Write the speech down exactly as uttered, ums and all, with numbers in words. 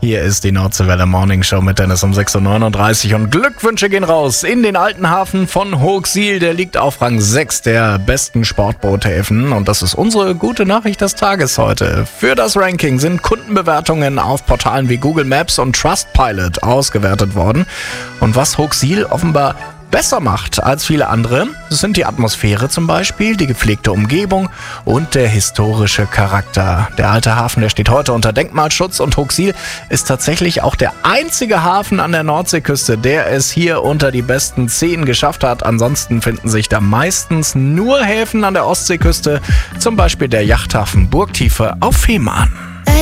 Hier ist die Nordseewelle Morning Show mit Dennis um sechs Uhr neununddreißig und Glückwünsche gehen raus in den alten Hafen von Hooksiel. Der liegt auf Rang sechs der besten Sportboothäfen und das ist unsere gute Nachricht des Tages heute. Für das Ranking sind Kundenbewertungen auf Portalen wie Google Maps und Trustpilot ausgewertet worden. Und was Hooksiel offenbar besser macht als viele andere, sind die Atmosphäre zum Beispiel, die gepflegte Umgebung und der historische Charakter. Der alte Hafen, der steht heute unter Denkmalschutz und Hooksiel ist tatsächlich auch der einzige Hafen an der Nordseeküste, der es hier unter die besten zehn geschafft hat. Ansonsten finden sich da meistens nur Häfen an der Ostseeküste, zum Beispiel der Yachthafen Burgtiefe auf Fehmarn.